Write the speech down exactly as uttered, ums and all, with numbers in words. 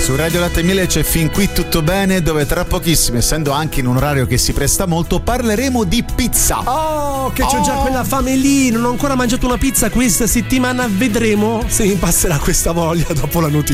su Radio Latte Miele c'è Fin Qui Tutto Bene, dove tra pochissimo, essendo anche in un orario che si presta molto, parleremo di pizza. Oh, che c'ho Oh. già quella fame lì, non ho ancora mangiato una pizza questa settimana, vedremo se mi passerà questa voglia dopo la notizia.